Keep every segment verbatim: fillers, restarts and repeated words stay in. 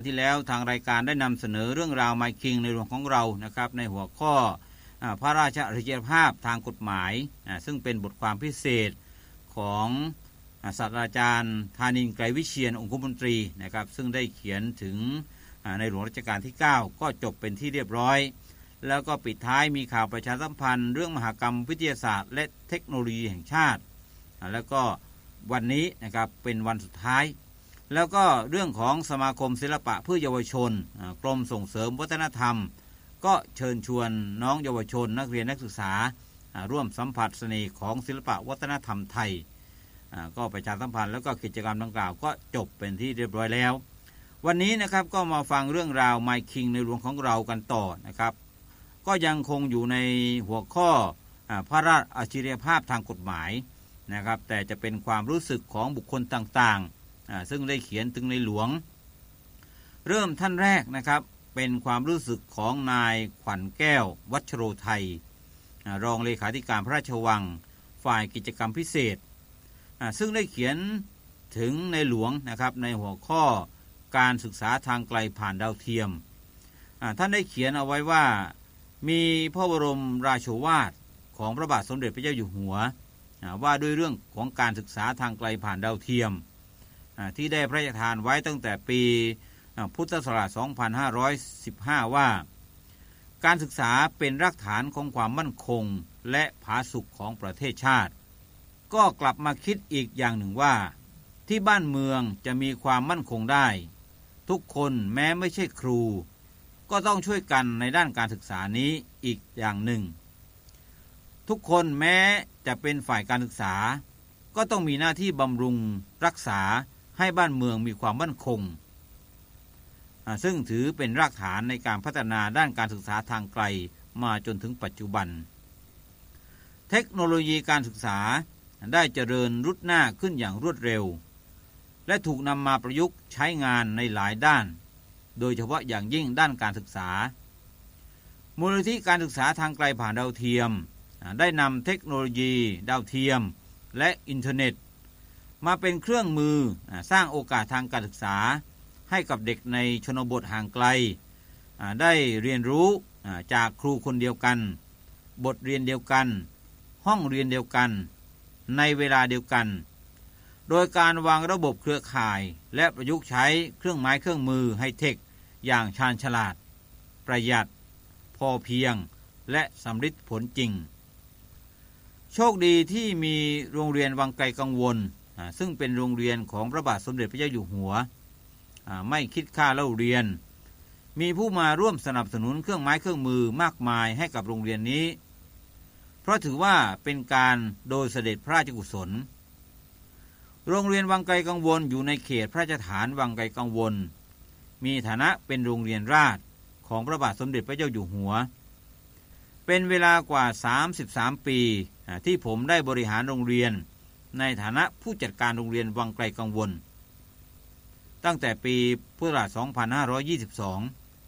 ที่แล้วทางรายการได้นำเสนอเรื่องราว My King ในหลวงของเรานะครับในหัวข้อพระราชอัจฉริยภาพทางกฎหมายซึ่งเป็นบทความพิเศษของศาสตราจารย์ธานินทร์ ไกรวิเชียรองคมนตรีนะครับซึ่งได้เขียนถึงในหลวงรัชกาลที่เก้าก็จบเป็นที่เรียบร้อยแล้วก็ปิดท้ายมีข่าวประชาสัมพันธ์เรื่องมหกรรมวิทยาศาสตร์และเทคโนโลยีแห่งชาติแล้วก็วันนี้นะครับเป็นวันสุดท้ายแล้วก็เรื่องของสมาคมศิลปะเพื่อเยาวชนกรมส่งเสริมวัฒนธรรมก็เชิญชวนน้องเยาวชนนักเรียนนักศึกษาร่วมสัมผัสเสน่ห์ของศิลปะวัฒนธรรมไทยก็ประชาสัมพันธ์แล้วก็กิจกรรมดังกล่าวก็จบเป็นที่เรียบร้อยแล้ววันนี้นะครับก็มาฟังเรื่องราว My King ในหลวงของเรากันต่อนะครับก็ยังคงอยู่ในหัวข้อพระราชอัจฉริยภาพทางกฎหมายนะครับแต่จะเป็นความรู้สึกของบุคคลต่างๆซึ่งได้เขียนถึงในหลวงเริ่มท่านแรกนะครับเป็นความรู้สึกของนายขวัญแก้ววัชโรไทยรองเลขาธิการพระราชวังฝ่ายกิจกรรมพิเศษซึ่งได้เขียนถึงในหลวงนะครับในหัวข้อการศึกษาทางไกลผ่านดาวเทียมท่านได้เขียนเอาไว้ว่ามีพระบรมราโชวาทของพระบาทสมเด็จพระเจ้าอยู่หัวว่าด้วยเรื่องของการศึกษาทางไกลผ่านดาวเทียมที่ได้พระราชทานไว้ตั้งแต่ปีพุทธศักราช สองพันห้าร้อยสิบห้า ว่าการศึกษาเป็นรากฐานของความมั่นคงและผาสุกของประเทศชาติก็กลับมาคิดอีกอย่างหนึ่งว่าที่บ้านเมืองจะมีความมั่นคงได้ทุกคนแม้ไม่ใช่ครูก็ต้องช่วยกันในด้านการศึกษานี้อีกอย่างหนึ่งทุกคนแม้จะเป็นฝ่ายการศึกษาก็ต้องมีหน้าที่บำรุงรักษาให้บ้านเมืองมีความมั่นคงซึ่งถือเป็นรากฐานในการพัฒนาด้านการศึกษาทางไกลมาจนถึงปัจจุบันเทคโนโลยีการศึกษาได้เจริญรุดหน้าขึ้นอย่างรวดเร็วและถูกนำมาประยุกต์ใช้งานในหลายด้านโดยเฉพาะอย่างยิ่งด้านการศึกษามูลนิธิการศึกษาทางไกลผ่านดาวเทียมได้นำเทคโนโลยีดาวเทียมและอินเทอร์เน็ตมาเป็นเครื่องมือสร้างโอกาสทางการศึกษาให้กับเด็กในชนบทห่างไกลได้เรียนรู้จากครูคนเดียวกันบทเรียนเดียวกันห้องเรียนเดียวกันในเวลาเดียวกันโดยการวางระบบเครือข่ายและประยุกต์ใช้เครื่องไม้เครื่องมือไฮเทคอย่างชาญฉลาดประหยัดพอเพียงและสำลิดผลจริงโชคดีที่มีโรงเรียนวังไกลกังวลซึ่งเป็นโรงเรียนของพระบาทสมเด็จพระเจ้าอยู่หัวไม่คิดค่าเล่าเรียนมีผู้มาร่วมสนับสนุนเครื่องไม้เครื่องมือมากมายให้กับโรงเรียนนี้เพราะถือว่าเป็นการโดยเสด็จพระราชกุศลโรงเรียนวังไกลกังวลอยู่ในเขตพระราชฐานวังไกลกังวลมีฐานะเป็นโรงเรียนราชของพระบาทสมเด็จพระเจ้าอยู่หัวเป็นเวลากว่าสามสิบสามปีที่ผมได้บริหารโรงเรียนในฐานะผู้จัดการโรงเรียนวังไกลกังวลตั้งแต่ปีพุทธศักราช สองพันห้าร้อยยี่สิบสอง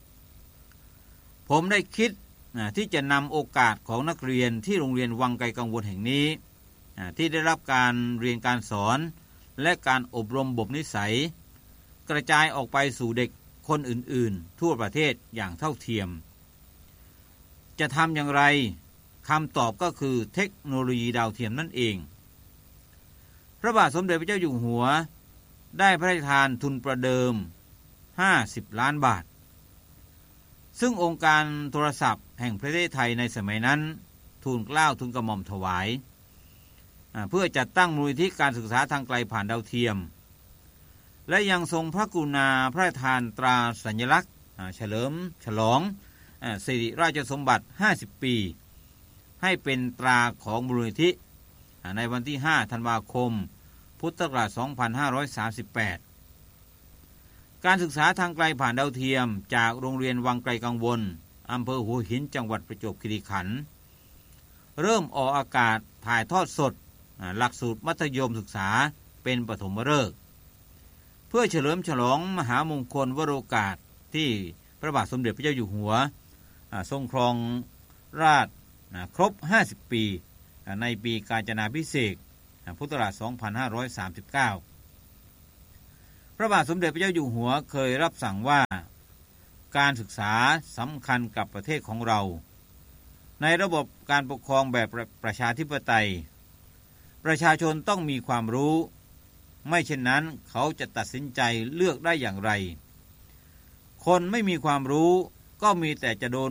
ผมได้คิดที่จะนำโอกาสของนักเรียนที่โรงเรียนวังไกลกังวลแห่งนี้ที่ได้รับการเรียนการสอนและการอบรมบ่มนิสัยกระจายออกไปสู่เด็กคนอื่นๆทั่วประเทศอย่างเท่าเทียมจะทำอย่างไรคำตอบก็คือเทคโนโลยีดาวเทียมนั่นเองพระบาทสมเด็จพระเจ้าอยู่หัวได้พระราชทานทุนประเดิมห้าสิบล้านบาทซึ่งองค์การโทรศัพท์แห่งประเทศไทยในสมัยนั้นทูลเกล้าทูลกระหม่อมถวายเพื่อจัดตั้งมูลนิธิการศึกษาทางไกลผ่านดาวเทียมและยังทรงพระกรุณาพระราชทานตราสัญลักษณ์เฉลิมฉลองสิริราชสมบัติห้าสิบปีให้เป็นตราของมูลนิธิในวันที่ห้าธันวาคมพุทธศักราช สองพันห้าร้อยสามสิบแปด การศึกษาทางไกลผ่านดาวเทียมจากโรงเรียนวังไกลกังวลอำเภอหัวหินจังหวัดประจวบคีรีขันธ์เริ่มออกอากาศถ่ายทอดสดหลักสูตรมัธยมศึกษาเป็นปฐมฤกษ์เพื่อเฉลิมฉลองมหามงคลวโรกาสที่พระบาทสมเด็จพระเจ้าอยู่หัวทรงครองราชย์ครบห้าสิบปีในปีกาญจนาภิเษกพุทธศักราช สองพันห้าร้อยสามสิบเก้าพระบาทสมเด็จพระเจ้าอยู่หัวเคยรับสั่งว่าการศึกษาสำคัญกับประเทศของเราในระบบการปกครองแบบประชาธิปไตยประชาชนต้องมีความรู้ไม่เช่นนั้นเขาจะตัดสินใจเลือกได้อย่างไรคนไม่มีความรู้ก็มีแต่จะโดน